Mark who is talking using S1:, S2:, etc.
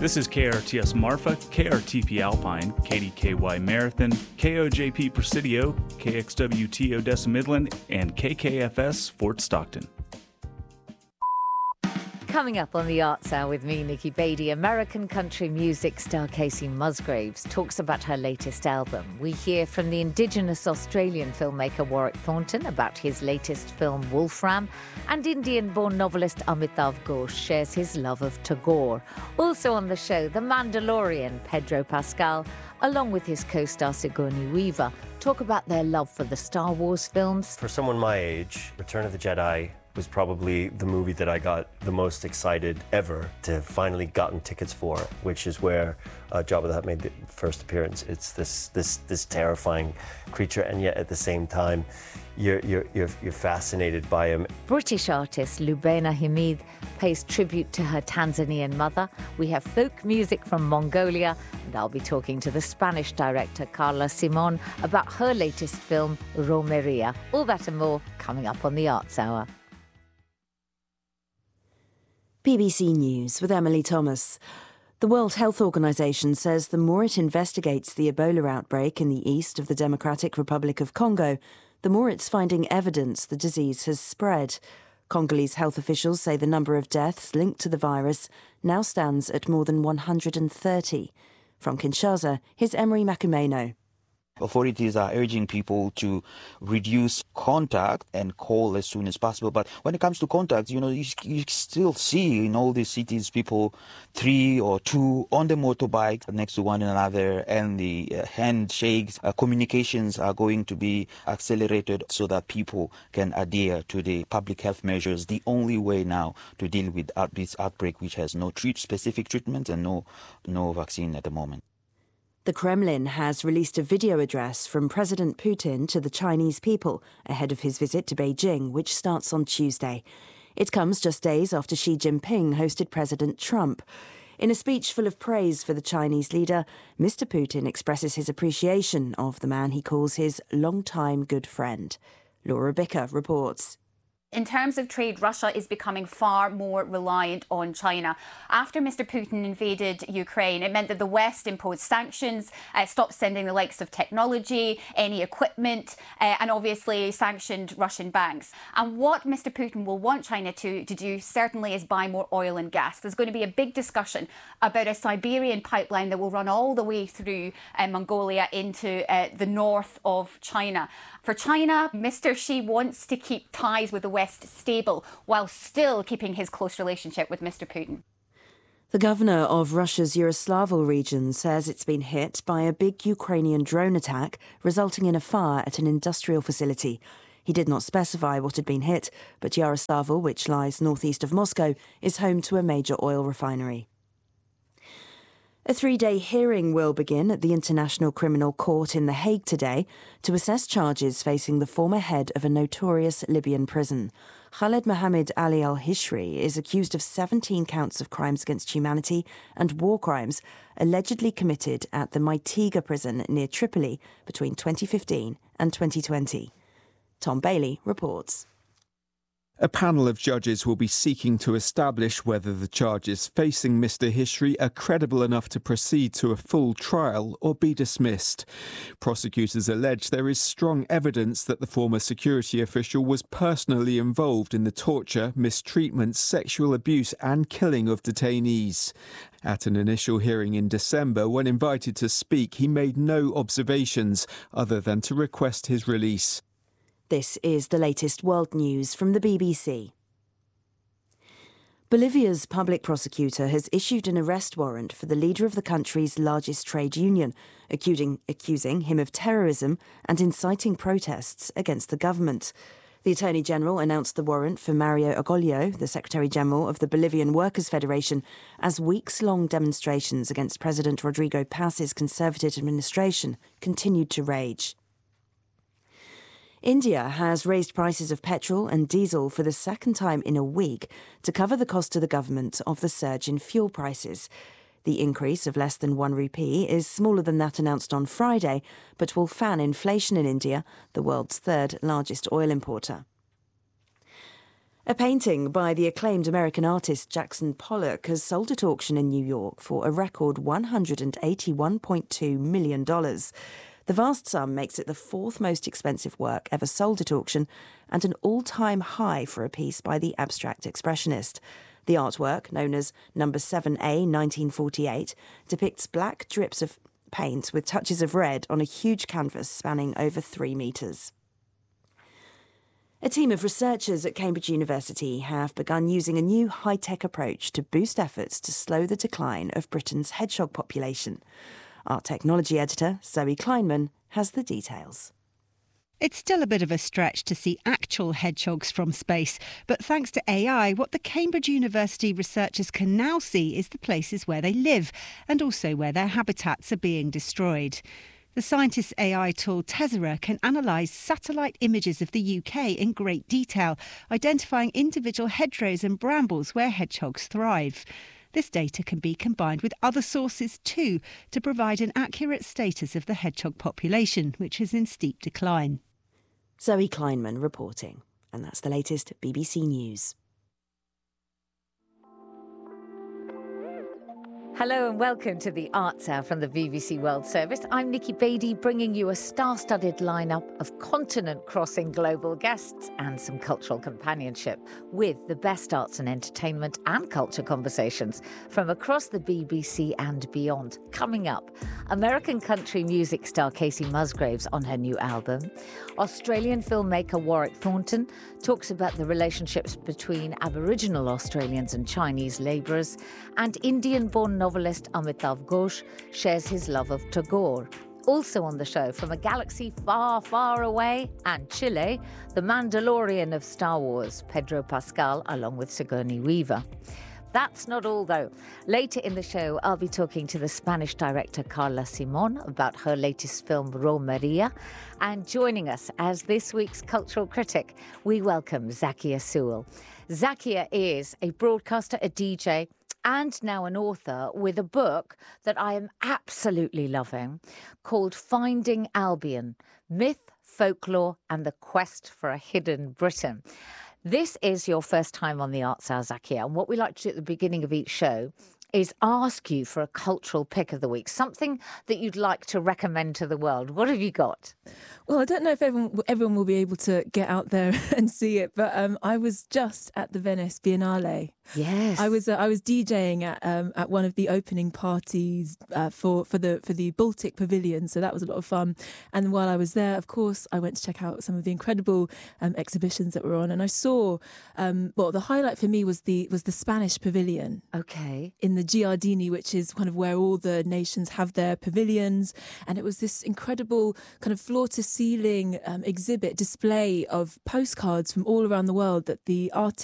S1: This is KRTS Marfa, KRTP Alpine, KDKY Marathon, KOJP Presidio, KXWT Odessa Midland, and KKFS Fort Stockton.
S2: Coming up on the Arts Hour with me, Nikki Beattie, American country music star Casey Musgraves talks about her latest album. We hear from the Indigenous Australian filmmaker Warwick Thornton about his latest film Wolfram, and Indian-born novelist Amitav Ghosh shares his love of Tagore. Also on the show, The Mandalorian Pedro Pascal, along with his co-star Sigourney Weaver, talk about their love for the Star Wars films.
S3: For someone my age, Return of the Jedi was probably the movie that I got the most excited ever to finally gotten tickets for, which is where Jabba the Hutt made the first appearance. It's this terrifying creature, and yet at the same time, you're fascinated by him.
S2: British artist Lubena Hamid pays tribute to her Tanzanian mother. We have folk music from Mongolia, and I'll be talking to the Spanish director Carla Simon about her latest film, Romeria. All that and more coming up on the Arts Hour.
S4: BBC News with Emily Thomas. The World Health Organization says the more it investigates the Ebola outbreak in the east of the Democratic Republic of Congo, the more it's finding evidence the disease has spread. Congolese health officials say the number of deaths linked to the virus now stands at more than 130. From Kinshasa, here's Emery Makumeno.
S5: Authorities are urging people to reduce contact and call as soon as possible. But when it comes to contact, you still see in all these cities people 3 or 2 on the motorbike next to one another, and the handshakes, communications are going to be accelerated so that people can adhere to the public health measures. The only way now to deal with this outbreak, which has no specific treatment and no vaccine at the moment.
S4: The Kremlin has released a video address from President Putin to the Chinese people ahead of his visit to Beijing, which starts on Tuesday. It comes just days after Xi Jinping hosted President Trump. In a speech full of praise for the Chinese leader, Mr. Putin expresses his appreciation of the man he calls his longtime good friend. Laura Bicker reports.
S6: In terms of trade, Russia is becoming far more reliant on China. After Mr. Putin invaded Ukraine, it meant that the West imposed sanctions, stopped sending the likes of technology, any equipment, and obviously sanctioned Russian banks. And what Mr. Putin will want China to do certainly is buy more oil and gas. There's going to be a big discussion about a Siberian pipeline that will run all the way through Mongolia into the north of China. For China, Mr. Xi wants to keep ties with the West stable while still keeping his close relationship with Mr. Putin.
S4: The governor of Russia's Yaroslavl region says it's been hit by a big Ukrainian drone attack, resulting in a fire at an industrial facility. He did not specify what had been hit, but Yaroslavl, which lies northeast of Moscow, is home to a major oil refinery. A 3-day hearing will begin at the International Criminal Court in The Hague today to assess charges facing the former head of a notorious Libyan prison. Khaled Mohammed Ali al-Hishri is accused of 17 counts of crimes against humanity and war crimes allegedly committed at the Maitiga prison near Tripoli between 2015 and 2020. Tom Bailey reports.
S7: A panel of judges will be seeking to establish whether the charges facing Mr. Hishri are credible enough to proceed to a full trial or be dismissed. Prosecutors allege there is strong evidence that the former security official was personally involved in the torture, mistreatment, sexual abuse and killing of detainees. At an initial hearing in December, when invited to speak, he made no observations other than to request his release.
S4: This is the latest world news from the BBC. Bolivia's public prosecutor has issued an arrest warrant for the leader of the country's largest trade union, accusing him of terrorism and inciting protests against the government. The Attorney General announced the warrant for Mario Agollo, the Secretary General of the Bolivian Workers' Federation, as weeks-long demonstrations against President Rodrigo Paz's Conservative administration continued to rage. India has raised prices of petrol and diesel for the second time in a week to cover the cost to the government of the surge in fuel prices. The increase of less than 1 rupee is smaller than that announced on Friday, but will fan inflation in India, the world's third largest oil importer. A painting by the acclaimed American artist Jackson Pollock has sold at auction in New York for a record $181.2 million. The vast sum makes it the fourth most expensive work ever sold at auction and an all-time high for a piece by the abstract expressionist. The artwork, known as Number 7A 1948, depicts black drips of paint with touches of red on a huge canvas spanning over 3 metres. A team of researchers at Cambridge University have begun using a new high-tech approach to boost efforts to slow the decline of Britain's hedgehog population. Art technology editor Zoe Kleinman has the details.
S8: It's still a bit of a stretch to see actual hedgehogs from space, but thanks to AI, what the Cambridge University researchers can now see is the places where they live and also where their habitats are being destroyed. The scientists' AI tool Tessera can analyse satellite images of the UK in great detail, identifying individual hedgerows and brambles where hedgehogs thrive. This data can be combined with other sources too to provide an accurate status of the hedgehog population, which is in steep decline.
S4: Zoe Kleinman reporting. And that's the latest BBC News.
S2: Hello and welcome to the Arts Hour from the BBC World Service. I'm Nikki Beattie, bringing you a star-studded lineup of continent-crossing global guests and some cultural companionship with the best arts and entertainment and culture conversations from across the BBC and beyond. Coming up, American country music star Kacey Musgraves on her new album. Australian filmmaker Warwick Thornton talks about the relationships between Aboriginal Australians and Chinese labourers, and Indian-born novelist Amitav Ghosh shares his love of Tagore. Also on the show, from a galaxy far, far away and Chile, the Mandalorian of Star Wars, Pedro Pascal, along with Sigourney Weaver. That's not all, though. Later in the show, I'll be talking to the Spanish director Carla Simon about her latest film, Romeria. And joining us as this week's cultural critic, we welcome Zakia Sewell. Zakia is a broadcaster, a DJ, and now an author with a book that I am absolutely loving called Finding Albion, Myth, Folklore and the Quest for a Hidden Britain. This is your first time on the Arts Hour, Zakia, and what we like to do at the beginning of each show is ask you for a cultural pick of the week, something that you'd like to recommend to the world. What have you got?
S9: Well, I don't know if everyone will be able to get out there and see it, but I was just at the Venice Biennale.
S2: Yes,
S9: I was DJing at one of the opening parties for the Baltic Pavilion, so that was a lot of fun. And while I was there, of course, I went to check out some of the incredible exhibitions that were on, and I saw the highlight for me was the Spanish Pavilion.
S2: Okay,
S9: in the Giardini, which is kind of where all the nations have their pavilions, and it was this incredible kind of floor-to-ceiling exhibit display of postcards from all around the world that the artists